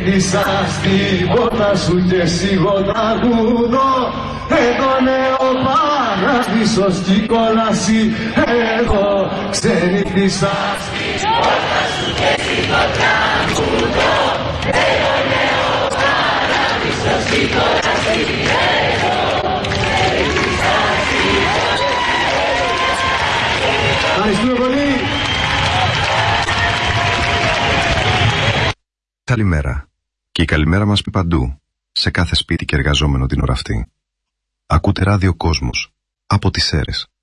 ξενύχτησα στην πόρτα σου και σιγοταγούδω. Έτωνε ο παράδεισος κι κόλαση. Εγώ ξενύχτησα στην πόρτα σου και σιγοταγούδω. Έτωνε ο παράδεισος κι κόλαση. Εγώ ξενύχτησα στην πόρτα. Ευχαριστούμε πολύ. Καλημέρα. Και η καλημέρα μας πει παντού, σε κάθε σπίτι και εργαζόμενο την ώρα αυτή. Ακούτε ράδιο Κόσμος, από τις Σέρρες.